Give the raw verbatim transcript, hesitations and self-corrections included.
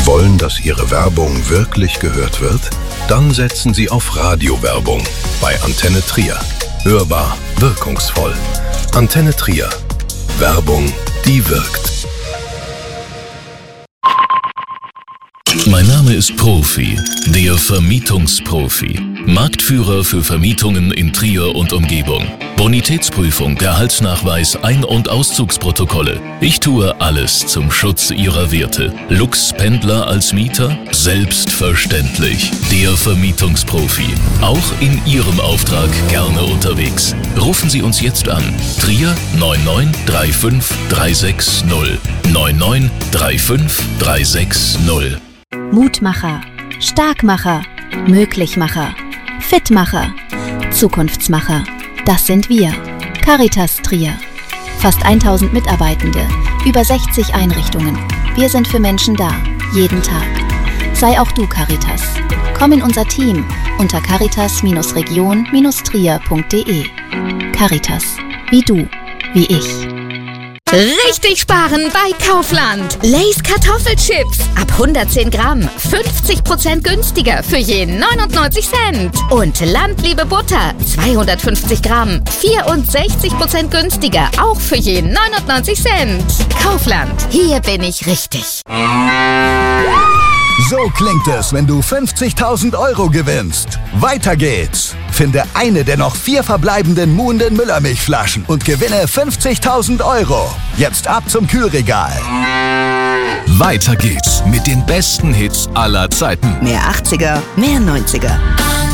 Sie wollen, dass Ihre Werbung wirklich gehört wird? Dann setzen Sie auf Radiowerbung bei Antenne Trier. Hörbar, wirkungsvoll. Antenne Trier. Werbung, die wirkt. Mein Name ist Profi, der Vermietungsprofi. Marktführer für Vermietungen in Trier und Umgebung. Bonitätsprüfung, Gehaltsnachweis, Ein- und Auszugsprotokolle. Ich tue alles zum Schutz Ihrer Werte. Lux-Pendler als Mieter? Selbstverständlich. Der Vermietungsprofi. Auch in Ihrem Auftrag gerne unterwegs. Rufen Sie uns jetzt an. Trier neun neun drei fünf drei sechs null. neun neun drei fünf drei sechs null. Mutmacher, Starkmacher, Möglichmacher, Fitmacher, Zukunftsmacher. Das sind wir. Caritas Trier. Fast tausend Mitarbeitende, über sechzig Einrichtungen. Wir sind für Menschen da, jeden Tag. Sei auch du Caritas. Komm in unser Team unter caritas Region Trier punkt de. Caritas. Wie du, wie ich. Richtig sparen bei Kaufland. Lay's Kartoffelchips ab hundertzehn Gramm, fünfzig Prozent günstiger für je neunundneunzig Cent. Und Landliebe Butter, zweihundertfünfzig Gramm, vierundsechzig Prozent günstiger, auch für je neunundneunzig Cent. Kaufland, hier bin ich richtig. So klingt es, wenn du fünfzigtausend Euro gewinnst. Weiter geht's. Finde eine der noch vier verbleibenden Muhnden Müllermilchflaschen und gewinne fünfzigtausend Euro. Jetzt ab zum Kühlregal. Weiter geht's mit den besten Hits aller Zeiten. Mehr achtziger, mehr neunziger.